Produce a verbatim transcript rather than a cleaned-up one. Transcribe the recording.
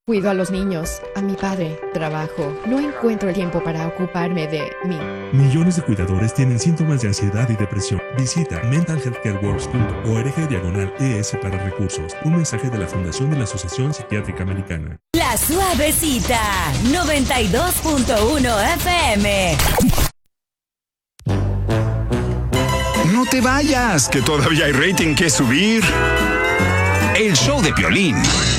Cuido a los niños, a mi padre, trabajo. No encuentro el tiempo para ocuparme de mí. Millones de cuidadores tienen síntomas de ansiedad y depresión. Visita mental health care works punto org diagonal E S para recursos. Un mensaje de la Fundación de la Asociación Psiquiátrica Americana. La Suavecita, noventa y dos punto uno F M. No te vayas, que todavía hay rating que subir. El show de Piolín.